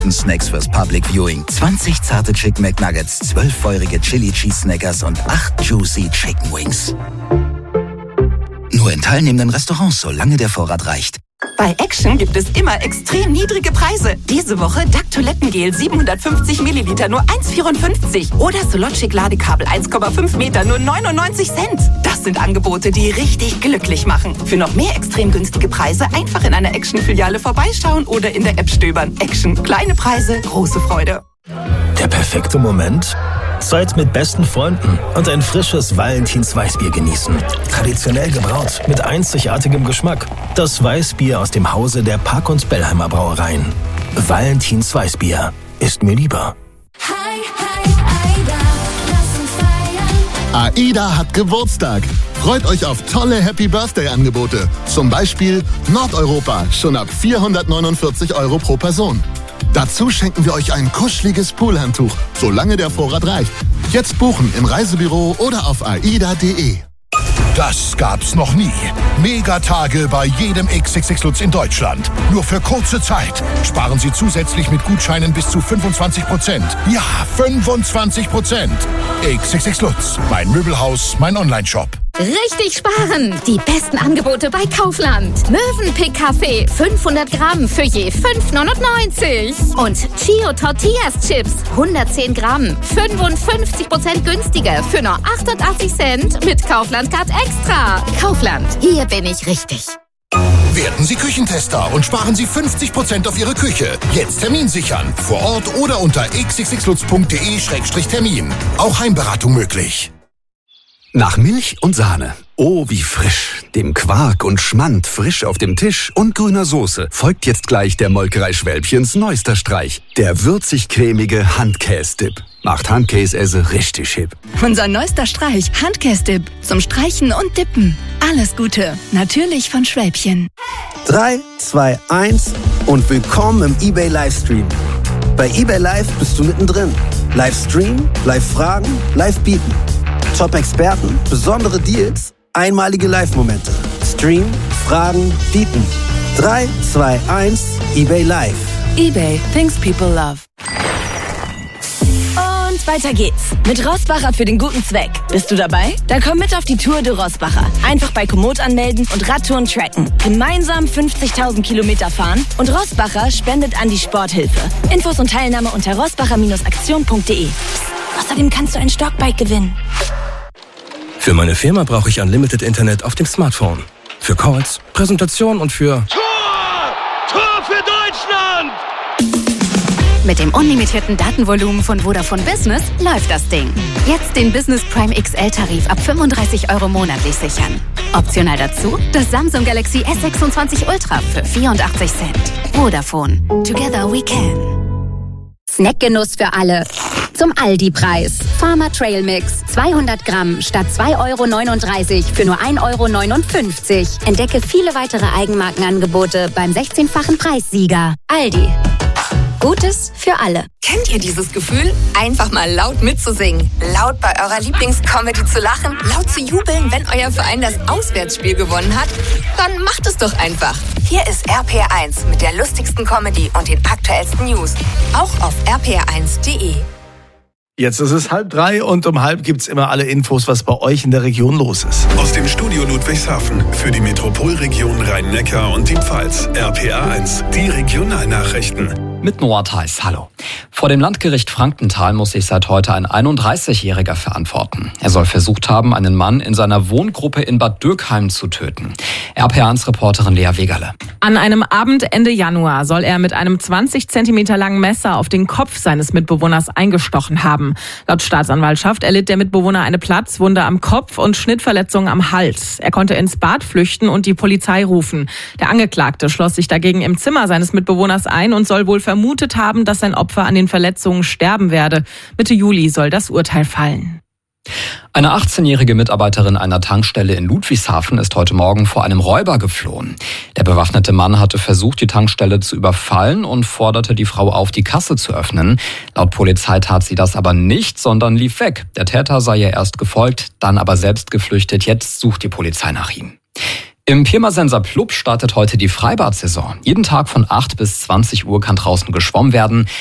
Snacks fürs Public Viewing. 20 zarte Chicken McNuggets, 12 feurige Chili Cheese Snackers und 8 Juicy Chicken Wings. Nur in teilnehmenden Restaurants, solange der Vorrat reicht. Bei Action gibt es immer extrem niedrige Preise. Diese Woche Duck Toilettengel 750 Milliliter nur 1,54 oder Sologic Ladekabel 1,5 Meter nur 99 Cent. Das sind Angebote, die richtig glücklich machen. Für noch mehr extrem günstige Preise einfach in einer Action-Filiale vorbeischauen oder in der App stöbern. Action. Kleine Preise, große Freude. Der perfekte Moment? Zeit mit besten Freunden und ein frisches Valentins Weißbier genießen. Traditionell gebraut, mit einzigartigem Geschmack. Das Weißbier aus dem Hause der Park- und Bellheimer Brauereien. Valentins Weißbier ist mir lieber. AIDA hat Geburtstag. Freut euch auf tolle Happy-Birthday-Angebote. Zum Beispiel Nordeuropa, schon ab 449 € pro Person. Dazu schenken wir euch ein kuscheliges Poolhandtuch, solange der Vorrat reicht. Jetzt buchen im Reisebüro oder auf aida.de. Das gab's noch nie. Megatage bei jedem XXX Lutz in Deutschland. Nur für kurze Zeit. Sparen Sie zusätzlich mit Gutscheinen bis zu 25%. Ja, 25%. XXX Lutz. Mein Möbelhaus, mein Onlineshop. Richtig sparen! Die besten Angebote bei Kaufland. Mövenpick Kaffee 500 Gramm für je 5,99. Und Chio Tortillas Chips 110 Gramm 55% günstiger für nur 88 Cent mit Kaufland Card Extra. Kaufland, hier bin ich richtig. Werden Sie Küchentester und sparen Sie 50% auf Ihre Küche. Jetzt Termin sichern. Vor Ort oder unter xxxlutz.de/termin. Auch Heimberatung möglich. Nach Milch und Sahne. Oh, wie frisch. Dem Quark und Schmand frisch auf dem Tisch und grüner Soße folgt jetzt gleich der Molkerei Schwälbchens neuester Streich. Der würzig-cremige Handkäse-Dip. Macht Handkäse richtig hip. Unser neuester Streich, Handkäse-Dip. Zum Streichen und Dippen. Alles Gute. Natürlich von Schwälbchen. 3, 2, 1 und willkommen im eBay Livestream. Bei eBay Live bist du mittendrin. Livestream, Live-Fragen, Live-Bieten. Top-Experten, besondere Deals, einmalige Live-Momente. Stream, Fragen, bieten. 3, 2, 1, eBay Live. eBay, things people love. Und weiter geht's. Mit Rossbacher für den guten Zweck. Bist du dabei? Dann komm mit auf die Tour de Rossbacher. Einfach bei Komoot anmelden und Radtouren tracken. Gemeinsam 50.000 Kilometer fahren und Rossbacher spendet an die Sporthilfe. Infos und Teilnahme unter rossbacher-aktion.de. Außerdem kannst du ein Stockbike gewinnen. Für meine Firma brauche ich Unlimited Internet auf dem Smartphone. Für Calls, Präsentation und für... Tor für Deutschland! Mit dem unlimitierten Datenvolumen von Vodafone Business läuft das Ding. Jetzt den Business Prime XL-Tarif ab 35 € monatlich sichern. Optional dazu das Samsung Galaxy S26 Ultra für 84 Cent. Vodafone. Together we can. Snackgenuss für alle. Zum Aldi-Preis. Farmer Trail Mix. 200 Gramm statt 2,39 € für nur 1,59 €. Entdecke viele weitere Eigenmarkenangebote beim 16-fachen Preissieger. Aldi. Gutes für alle. Kennt ihr dieses Gefühl? Einfach mal laut mitzusingen. Laut bei eurer Lieblingscomedy zu lachen. Laut zu jubeln, wenn euer Verein das Auswärtsspiel gewonnen hat. Dann macht es doch einfach. Hier ist RPR1 mit der lustigsten Comedy und den aktuellsten News. Auch auf rpr1.de. Jetzt ist es 2:30 und um 2:30 gibt's immer alle Infos, was bei euch in der Region los ist. Aus dem Studio Ludwigshafen für die Metropolregion Rhein-Neckar und die Pfalz. RPR1, die Regionalnachrichten. Mit Noah Theis, hallo. Vor dem Landgericht Frankenthal muss sich seit heute ein 31-Jähriger verantworten. Er soll versucht haben, einen Mann in seiner Wohngruppe in Bad Dürkheim zu töten. RPR1-Reporterin Lea Wegerle. An einem Abend Ende Januar soll er mit einem 20 cm langen Messer auf den Kopf seines Mitbewohners eingestochen haben. Laut Staatsanwaltschaft erlitt der Mitbewohner eine Platzwunde am Kopf und Schnittverletzungen am Hals. Er konnte ins Bad flüchten und die Polizei rufen. Der Angeklagte schloss sich dagegen im Zimmer seines Mitbewohners ein und soll wohl vermutet haben, dass sein Opfer an den Verletzungen sterben werde. Mitte Juli soll das Urteil fallen. Eine 18-jährige Mitarbeiterin einer Tankstelle in Ludwigshafen ist heute Morgen vor einem Räuber geflohen. Der bewaffnete Mann hatte versucht, die Tankstelle zu überfallen und forderte die Frau auf, die Kasse zu öffnen. Laut Polizei tat sie das aber nicht, sondern lief weg. Der Täter sei ihr erst gefolgt, dann aber selbst geflüchtet. Jetzt sucht die Polizei nach ihm. Im Pirmassenser Plub startet heute die Freibad-Saison. Jeden Tag von 8 bis 20 Uhr kann draußen geschwommen werden.